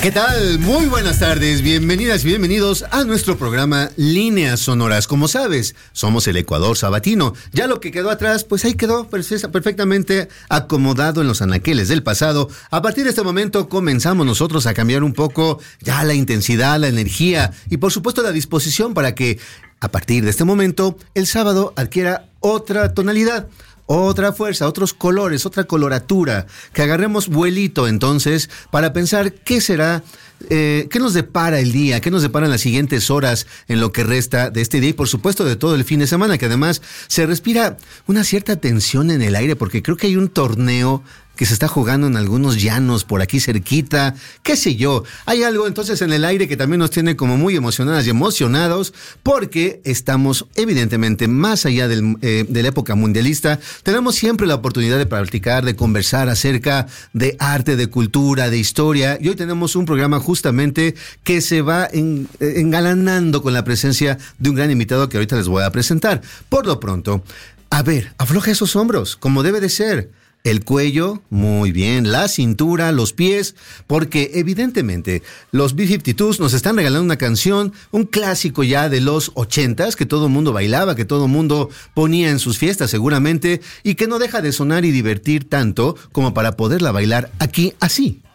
¿Qué tal? Muy buenas tardes, bienvenidas y bienvenidos a nuestro programa Líneas Sonoras. Como sabes, somos el Ecuador sabatino. Ya lo que quedó atrás, pues ahí quedó perfectamente acomodado en los anaqueles del pasado. A partir de este momento comenzamos nosotros a cambiar un poco ya la intensidad, la energía y por supuesto la disposición para que a partir de este momento el sábado adquiera otra tonalidad. Otra fuerza, otros colores, otra coloratura, que agarremos vuelito entonces para pensar qué será, qué nos depara el día, qué nos deparan las siguientes horas en lo que resta de este día y por supuesto de todo el fin de semana, que además se respira una cierta tensión en el aire porque creo que hay un torneo que se está jugando en algunos llanos por aquí cerquita, qué sé yo. Hay algo entonces en el aire que también nos tiene como muy emocionadas y emocionados porque estamos evidentemente más allá de la época mundialista. Tenemos siempre la oportunidad de practicar, de conversar acerca de arte, de cultura, de historia y hoy tenemos un programa justamente que se va engalanando con la presencia de un gran invitado que ahorita les voy a presentar. Por lo pronto, a ver, afloja esos hombros como debe de ser. El cuello, muy bien, la cintura, los pies, porque evidentemente los B-52s nos están regalando una canción, un clásico ya de los 80s, que todo el mundo bailaba, que todo el mundo ponía en sus fiestas seguramente, y que no deja de sonar y divertir tanto como para poderla bailar aquí así.